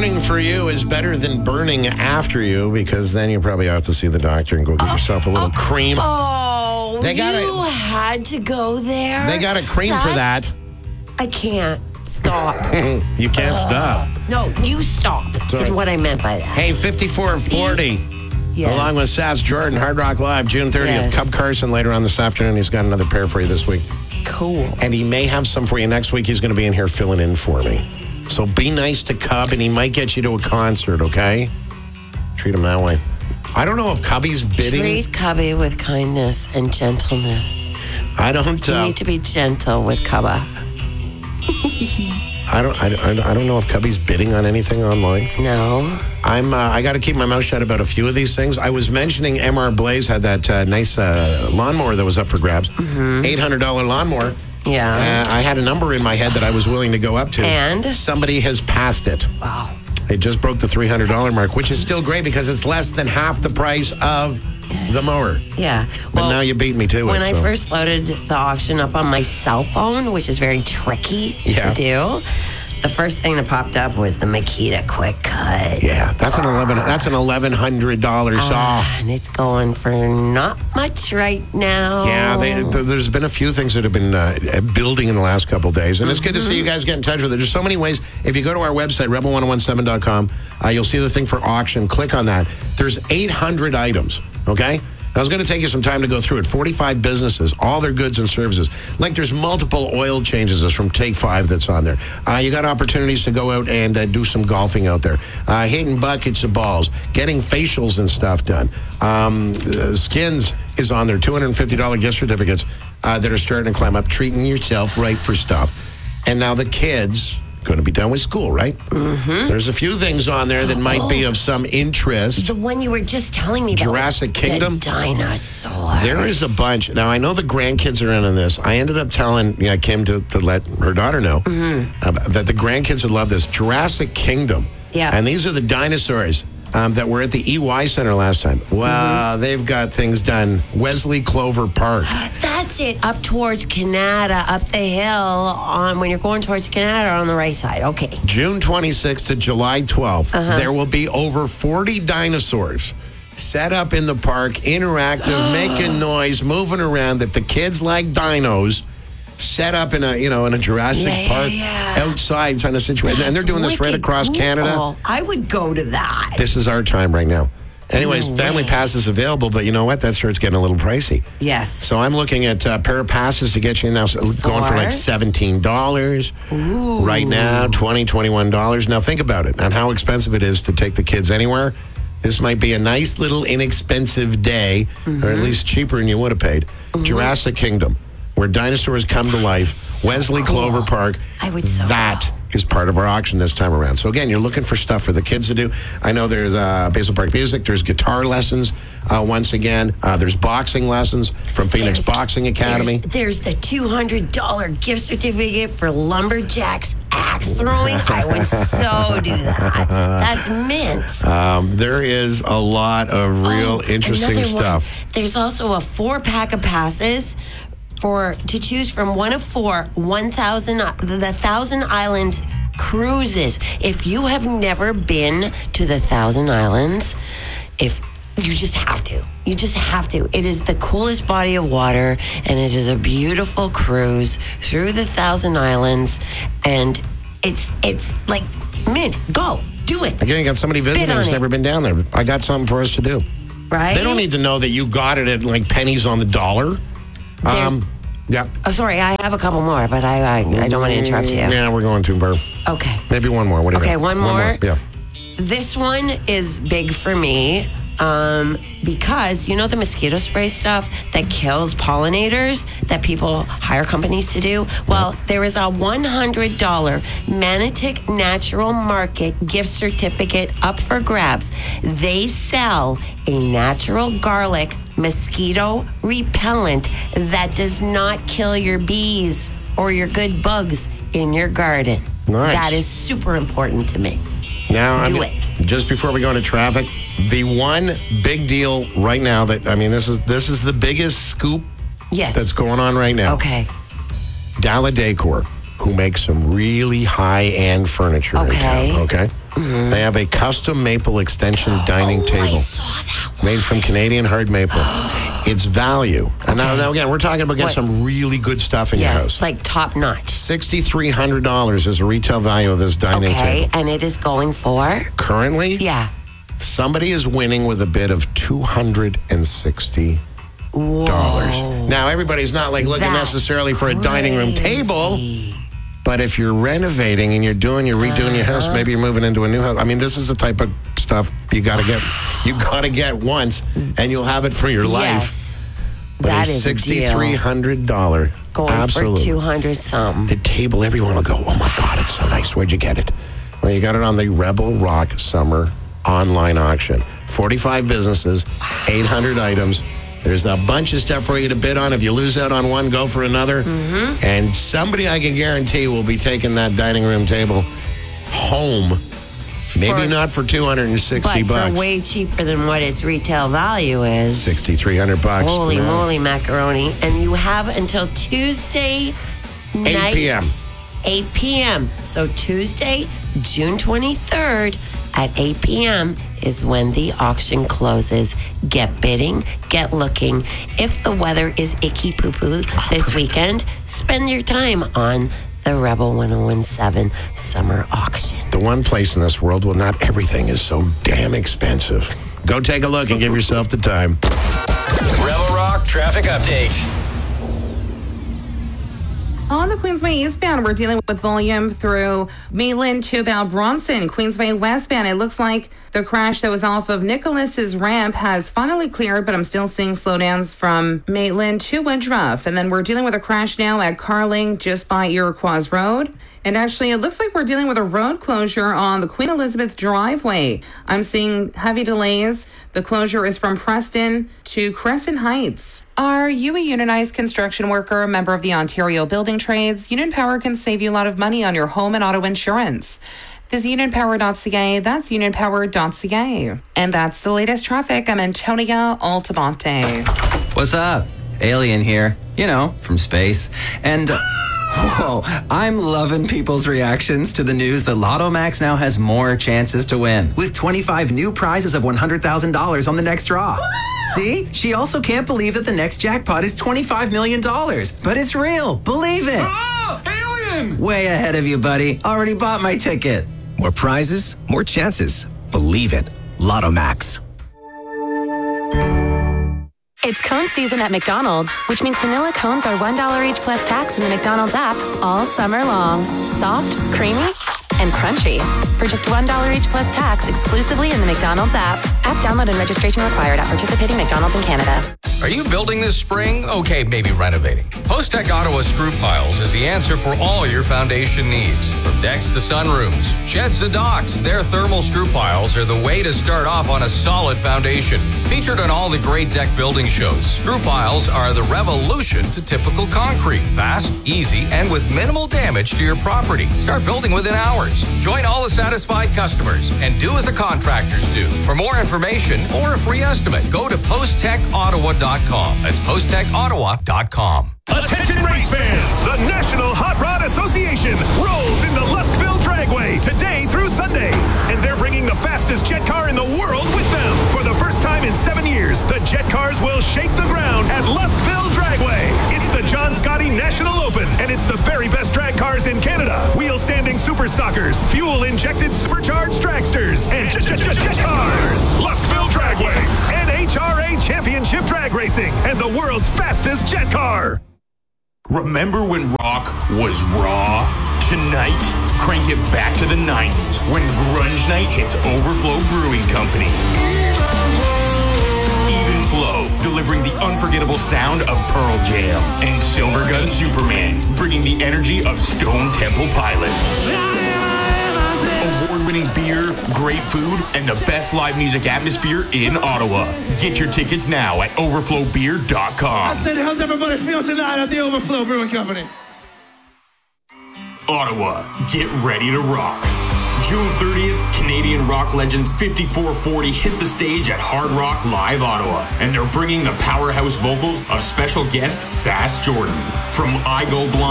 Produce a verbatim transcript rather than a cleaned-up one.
burning for you is better than burning after you, because then you probably have to see the doctor and go get yourself a little cream. Oh, They got you a- had to go there? They got a cream for That's- that. I can't. Stop. You can't stop. No, you stop, Sorry. is what I meant by that. Hey, fifty-four forty. Yes. Along with Sass Jordan, Hard Rock Live, June thirtieth. Yes. Cub Carson later on this afternoon. He's got another pair for you this week. Cool. And he may have some for you next week. He's going to be in here filling in for me. So be nice to Cub, and he might get you to a concert, okay? Treat him that way. I don't know if Cubby's bidding. Treat Cubby with kindness and gentleness. I don't. You Uh, need to be gentle with Cubba. I don't. I, I, I don't know if Cubby's bidding on anything online. No. I'm. Uh, I got to keep my mouth shut about a few of these things. I was mentioning M R Blaze had that uh, nice uh, lawnmower that was up for grabs. Mm-hmm. eight hundred dollars lawnmower. Yeah. Uh, I had a number in my head that I was willing to go up to. And? Somebody has passed it. Wow. It just broke the three hundred dollars mark, which is still great because it's less than half the price of the mower. Yeah. But now you beat me to it. When I so. first loaded the auction up on my cell phone, which is very tricky Yeah. to do, the first thing that popped up was the Makita Quick Cut. Yeah, that's an eleven. That's an eleven hundred dollar saw. Ah, and it's going for not much right now. Yeah, they, th- there's been a few things that have been uh, building in the last couple of days, and it's good to see you guys get in touch with it. There's so many ways. If you go to our website, rebel ten seventeen dot com, uh, you'll see the thing for auction. Click on that. There's eight hundred items, okay? Now, it's going to take you some time to go through it. forty-five businesses, all their goods and services. Like there's multiple oil changes that's from Take Five that's on there. Uh, you got opportunities to go out and uh, do some golfing out there. Uh, hitting buckets of balls, getting facials and stuff done. Um, uh, Skins is on there, two hundred fifty dollars gift certificates uh, that are starting to climb up, treating yourself right for stuff. And now the kids going to be done with school, right? Mm-hmm. There's a few things on there that might be of some interest. The one you were just telling me about. Jurassic Kingdom? The dinosaurs. There is a bunch. Now, I know the grandkids are in on this. I ended up telling yeah, Kim to, to let her daughter know Mm-hmm. uh, that the grandkids would love this. Jurassic Kingdom. Yeah. And these are the dinosaurs um, that were at the E Y Center last time. Wow, Mm-hmm. they've got things done. Wesley Clover Park. That's it. Up towards Canada, up the hill on when you're going towards Canada on the right side. Okay. June twenty-sixth to July twelfth, Uh-huh. there will be over forty dinosaurs set up in the park, interactive, making noise, moving around. If the kids like dinos, set up in a you know in a Jurassic Yeah, yeah, Park yeah. outside kind of situation, and they're doing this right Wicked across cool. Canada. I would go to that. This is our time right now. Anyways, No family way. pass is available, but you know what? That starts getting a little pricey. Yes. So I'm looking at a pair of passes to get you now so going for like For? seventeen dollars. Right now, twenty dollars, twenty-one dollars. Now think about it and how expensive it is to take the kids anywhere. This might be a nice little inexpensive day, Mm-hmm. or at least cheaper than you would have paid. Jurassic Kingdom, where dinosaurs come to life. Wesley cool. Clover Park. I would so That go. is part of our auction this time around. So again, you're looking for stuff for the kids to do. I know there's uh, Basil Park Music. There's guitar lessons. Uh, once again, uh, there's boxing lessons from Phoenix There's- Boxing Academy. There's, there's the two hundred dollars gift certificate for Lumberjacks axe throwing. I would so do that. That's mint. Um, there is a lot of real Oh, interesting another one. stuff. There's also a four pack of passes for to choose from one of four one thousand the Thousand Islands cruises. If you have never been to the Thousand Islands, if you just have to. You just have to. It is the coolest body of water, and it is a beautiful cruise through the Thousand Islands, and it's it's like mint. Go do it, Again, you got somebody visiting on who's it. never been down there. I got something for us to do. right? They don't need to know that you got it at like pennies on the dollar. There's- Um, yeah. Oh, sorry, I have a couple more, but I I, I don't want to interrupt you. Yeah, we're going to, Burr. Okay. Maybe one more. What do you Okay, think? one more? Yeah. This one is big for me um, because you know the mosquito spray stuff that kills pollinators that people hire companies to do? Well, there is a one hundred dollars Manatic Natural Market gift certificate up for grabs. They sell a natural garlic mosquito repellent that does not kill your bees or your good bugs in your garden. Nice. That is super important to me. Now, Do I mean, just before we go into traffic, the one big deal right now that I mean, this is this is the biggest scoop Yes. that's going on right now. Okay. Dalla Decor, who makes some really high-end furniture in Okay. town. Okay. Mm-hmm. They have a custom maple extension dining oh, table. I saw that one. Made from Canadian hard maple. It's value. And now, now, again, we're talking about getting What? some really good stuff in yes, your house. like top notch. six thousand three hundred dollars is the retail value of this dining Okay, table. and it is going for? Currently, Yeah. somebody is winning with a bid of two hundred sixty dollars. Whoa. Now, everybody's not like looking That's necessarily for a dining room table. crazy. But if you're renovating and you're doing, you're redoing your house, maybe you're moving into a new house. I mean, this is the type of stuff you got to get. You got to get once, and you'll have it for your life. Yes. But That a is a sixty-three deal. hundred dollars. Going Absolutely. for two hundred something. The table, everyone will go, oh my God, it's so nice. Where'd you get it? Well, you got it on the Rebel Rock Summer online auction. forty-five businesses, eight hundred items. There's a bunch of stuff for you to bid on. If you lose out on one, go for another. Mm-hmm. And somebody I can guarantee will be taking that dining room table home. Maybe For- not for two hundred sixty But bucks. for way cheaper than what its retail value is. sixty-three hundred bucks. Holy Yeah. moly, macaroni. And you have until Tuesday night. p.m. eight p.m. So Tuesday, June twenty-third at eight p.m. is when the auction closes. Get bidding, get looking. If the weather is icky poo poo this weekend, spend your time on the Rebel ten seventeen Summer Auction. The one place in this world where not everything is so damn expensive. Go take a look and give yourself the time. Rebel Rock traffic update. On the Queensway eastbound, we're dealing with volume through Maitland to about Bronson. Queensway westbound, it looks like the crash that was off of Nicholas's ramp has finally cleared, but I'm still seeing slowdowns from Maitland to Woodruff. And then we're dealing with a crash now at Carling just by Iroquois Road. And actually, it looks like we're dealing with a road closure on the Queen Elizabeth driveway. I'm seeing heavy delays. The closure is from Preston to Crescent Heights. Are you a unionized construction worker, a member of the Ontario Building Trades? Union Power can save you a lot of money on your home and auto insurance. Visit union power dot c a. That's union power dot c a. And that's the latest traffic. I'm Antonia Altamonte. What's up? Alien here. You know, from space. And... Uh, Whoa, I'm loving people's reactions to the news that Lotto Max now has more chances to win, with twenty-five new prizes of one hundred thousand dollars on the next draw. See? She also can't believe that the next jackpot is twenty-five million dollars. But it's real. Believe it. Oh, alien! Way ahead of you, buddy. Already bought my ticket. More prizes, more chances. Believe it. Lotto Max. It's cone season at McDonald's, which means vanilla cones are one dollar each plus tax in the McDonald's app all summer long. Soft, creamy, and crunchy. For just one dollar each plus tax exclusively in the McDonald's app. App download and registration required at participating McDonald's in Canada. Are you building this spring? Okay, maybe renovating. Post-Tech Ottawa Screw Piles is the answer for all your foundation needs. From decks to sunrooms, sheds to docks, their thermal screw piles are the way to start off on a solid foundation. Featured on all the great deck building shows, screw piles are the revolution to typical concrete. Fast, easy, and with minimal damage to your property. Start building within hours. Join all the satisfied customers and do as the contractors do. For more information or a free estimate, go to post tech ottawa dot com. That's post tech ottawa dot com. Attention race fans! The National Hot Rod Association rolls into Luskville Dragway today through Sunday. And they're bringing the fastest jet car in the world with them. For the first time in seven years, the jet cars will shake the ground at Luskville Dragway. It's the John Scotty National Open, and it's the very best drag cars in Canada. Wheel-standing super stockers, fuel-injected supercharged dragsters, and jet, jet, jet, jet cars. Luskville Dragway, N H R A Championship Drag Racing, and the world's fastest jet car. Remember when rock was raw? Tonight, crank it back to the nineties when Grunge Night hits Overflow Brewing Company. Even Flow, delivering the unforgettable sound of Pearl Jam. And Silvergun Superman, bringing the energy of Stone Temple Pilots. Award-winning beer, great food, and the best live music atmosphere in Ottawa. Get your tickets now at overflow beer dot com. I said, how's everybody feel tonight at the Overflow Brewing Company? Ottawa, get ready to rock. June thirtieth, Canadian rock legends fifty-four forty hit the stage at Hard Rock Live Ottawa, and they're bringing the powerhouse vocals of special guest Sass Jordan. From I Go Blind